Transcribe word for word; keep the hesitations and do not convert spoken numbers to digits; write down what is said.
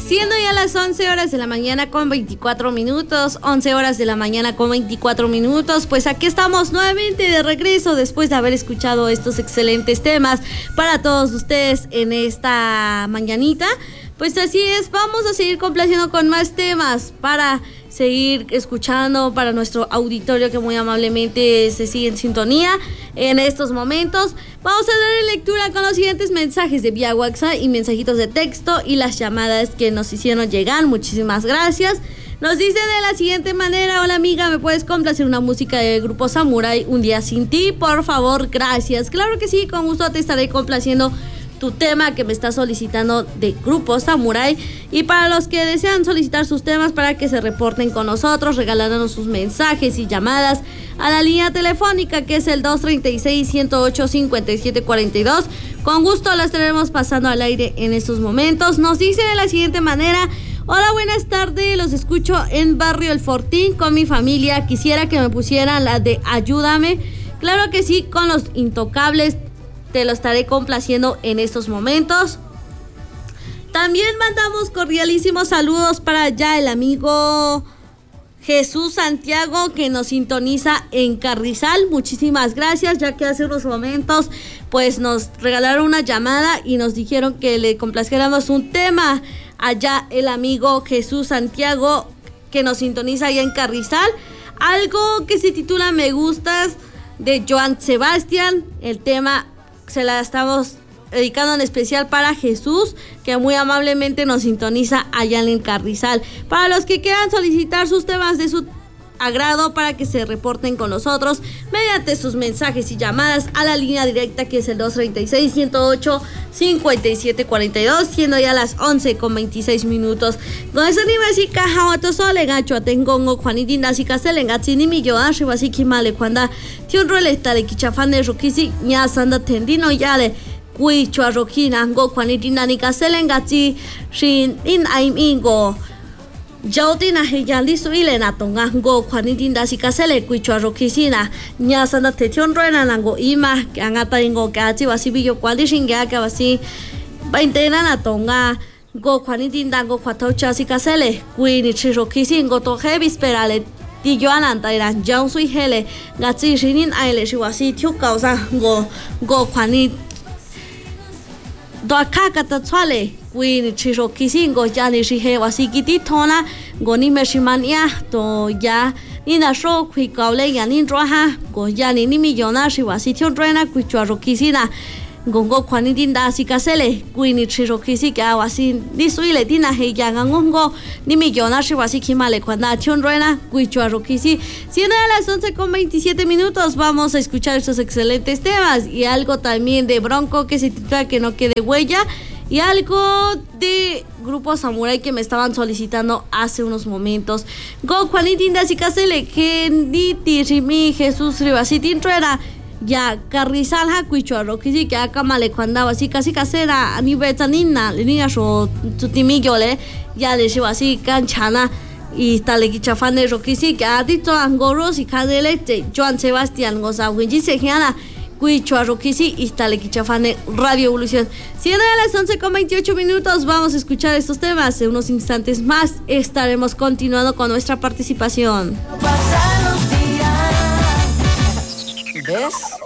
Siendo ya las once horas de la mañana con veinticuatro minutos, once horas de la mañana con veinticuatro minutos, pues aquí estamos nuevamente de regreso después de haber escuchado estos excelentes temas para todos ustedes en esta mañanita. Pues así es, vamos a seguir complaciendo con más temas para seguir escuchando para nuestro auditorio que muy amablemente se sigue en sintonía en estos momentos. Vamos a dar lectura con los siguientes mensajes de vía WhatsApp y mensajitos de texto y las llamadas que nos hicieron llegar. Muchísimas gracias. Nos dice de la siguiente manera: hola amiga, ¿me puedes complacer una música del grupo Samurai, Un día sin ti? Por favor, gracias. Claro que sí, con gusto te estaré complaciendo tu tema que me está solicitando de Grupo Samurai. Y para los que desean solicitar sus temas para que se reporten con nosotros, regalándonos sus mensajes y llamadas a la línea telefónica que es el dos treinta y seis, ciento ocho, cincuenta y siete cuarenta y dos. Con gusto las estaremos pasando al aire en estos momentos. Nos dice de la siguiente manera: hola, buenas tardes, los escucho en Barrio El Fortín con mi familia. Quisiera que me pusieran la de Ayúdame. Claro que sí, con los Intocables te lo estaré complaciendo en estos momentos. También mandamos cordialísimos saludos para allá el amigo Jesús Santiago, que nos sintoniza en Carrizal. Muchísimas gracias, ya que hace unos momentos pues nos regalaron una llamada y nos dijeron que le complaciéramos un tema allá el amigo Jesús Santiago, que nos sintoniza allá en Carrizal. Algo que se titula Me Gustas, de Joan Sebastián. El tema se la estamos dedicando en especial para Jesús, que muy amablemente nos sintoniza allá en Carrizal. Para los que quieran solicitar sus temas de su agrado para que se reporten con nosotros mediante sus mensajes y llamadas a la línea directa que es el dos treinta y seis, ciento ocho, cincuenta y siete cuarenta y dos, siendo ya las once con veintiséis minutos. Con esa anima así caja o sole gacho tengo Juanitín así casel en gatsini mi yo arriba así que male cuando tiene un rol está le kichafane rokisi ya sanda tendino ya le cuicho rokina go Juanitín ni casel en gatsi shin in aim ingo Jautina heyali suile na tonga go Juanitín dasi casele cuicho rokisina ya sanda tetion ruena nango ima que angata ingo gatsi wasi billo cuali shinga que wasi veintena na tonga go Juanitín dango cuataucha así casele cuini chirokisin go to heavy sperale di yo ananta iran jang sui hele gatsi shinin aile shiwasi tiu causa go go Juanitín do kaka ta tsale Queen Chiro Kisingo Yani Shihe Wasikiti Tona Goni Meshimania To Ya Nina Sho Kui Kaule Yanin Roha Go Yani Nimi Yona Shiwasition Rena Kuichua Rokisina Gongo Kwanitin Da Sikasele Queen Chiro Kisika Wasin Disuile Dina He Yangongo Nimi Yona Shiwasiki Male Kwanda Chon Rena Kuichua Rokisi. Siendo a las once con veintisiete minutos, vamos a escuchar estos excelentes temas y algo también de Bronco que se titula Que no quede huella. Y algo de Grupo Samurai que me estaban solicitando hace unos momentos. Go Juanitín da Sikasele Kenditi Rimi Jesús Ribasitin Truera ya Carrizal ha Cuichuaro que sí que acá male cuando así casi casera a mi betanina le niña so tutimillo le ya le llevo así canchana y tal que chafane roquisi que ha dicho angoros y cadele Joan Sebastián goza winji se giana Cuichuaro que sí y tal que chafane Radio Evolución. Siendo a las once con veintiocho minutos, vamos a escuchar estos temas. En unos instantes más estaremos continuando con nuestra participación. ¿Ves?